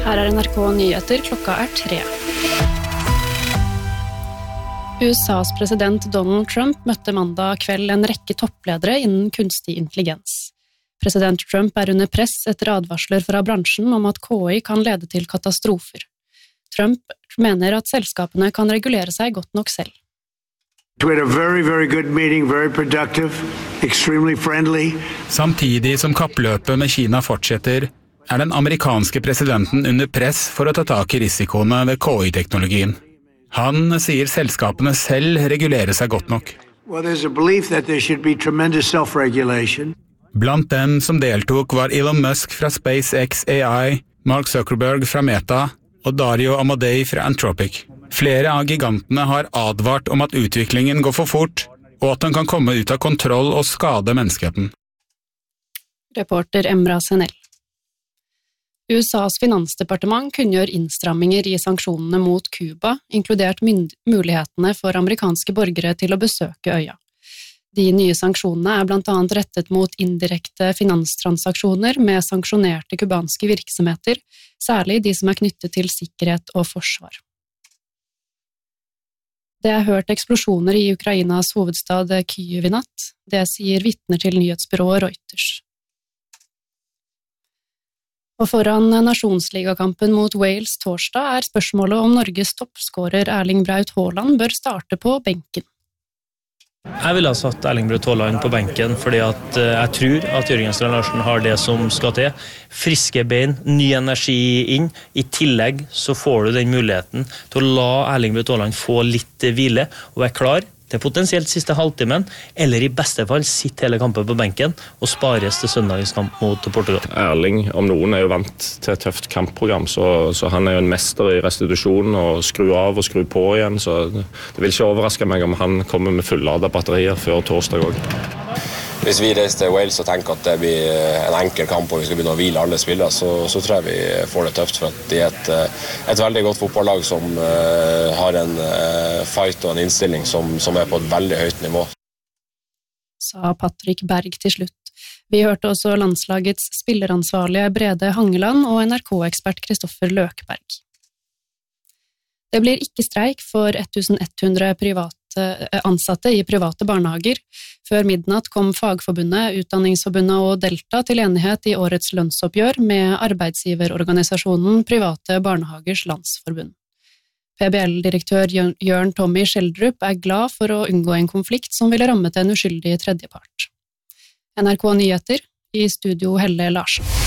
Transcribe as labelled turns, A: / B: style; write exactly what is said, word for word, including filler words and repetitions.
A: Her er N R K Nyheter, klokka er tre. U S A's president Donald Trump møtte mandag kveld en rekke toppledere innen kunstig intelligens. President Trump er under press etter advarsler fra bransjen om at K I kan lede til katastrofer. Trump mener at selskapene kan regulere seg godt nok selv.
B: We had a very, very good meeting, very productive, extremely friendly.
C: Samtidig som kappløpet med Kina fortsetter, er den amerikanske presidenten under press for å ta tak i risikoene ved K I-teknologien. Han sier selskapene selv regulerer seg godt nok.
B: Well, there's a belief that there should be tremendous self-regulation.
C: Blant dem som deltok var Elon Musk fra SpaceX A I, Mark Zuckerberg fra Meta og Dario Amodei fra Anthropic. Flere av gigantene har advart om at utviklingen går for fort, og at den kan komme ut av kontroll og skade menneskeheten.
A: Reporter Emra Senel. U S A's finansdepartement kunngjør innstramminger i sanksjonene mot Cuba, inkludert mulighetene for amerikanske borgere til å besøke øya. De nye sanksjonene er blant annet rettet mot indirekte finanstransaksjoner med sanksjonerte kubanske virksomheter, særlig de som er knyttet til sikkerhet og forsvar. Det er hørt eksplosjoner i Ukrainas hovedstad Kyiv i natt. Det sier vitner til nyhetsbyrået Reuters. Og foran nasjonsligakampen mot Wales torsdag er spørsmålet om Norges toppskårer Erling Braut Haaland bør starte på benken.
D: Jeg ville ha satt Erling Braut Haaland på benken fordi at jeg tror at Jørgen Strand Larsen har det som skal til. Friske bein, ny energi inn. I tillegg så får du den muligheten til å la Erling Braut Haaland få litt hvile og være klar til potensielt siste halvtimen, eller i beste fall sitte hele kampen på benken og spares til søndagens kamp mot Portugal.
E: Erling, om noen, er jo vant til et tøft kampprogram, så, så han er jo en mester i restitusjon og skru av og skru på igjen, så det vil ikke overraske meg om han kommer med fullada batterier før torsdag også.
F: Hvis vi reiser til Wales og tenker at det blir en enkel kamp og vi skal begynne å hvile alle spillere, så, så tror jeg vi får det tøft, for at de er et, et veldig godt fotballag som uh, har en uh, fight og en innstilling som, som er på et veldig høyt nivå.
A: Sa Patrick Berg til slutt. Vi hørte også landslagets spilleransvarlige Brede Hangeland og N R K-ekspert Kristoffer Løkberg. Det blir ikke streik for tusen hundre private ansatte i private barnehager. Før midnatt kom Fagforbundet, Utdanningsforbundet og Delta til enighet i årets lønnsoppgjør med arbeidsgiverorganisasjonen Private Barnehagers Landsforbund. P B L-direktør Jørn Tommy Schjelderup er glad for å unngå en konflikt som ville rammet en uskyldig tredjepart. N R K Nyheter, i studio Helle Larsen.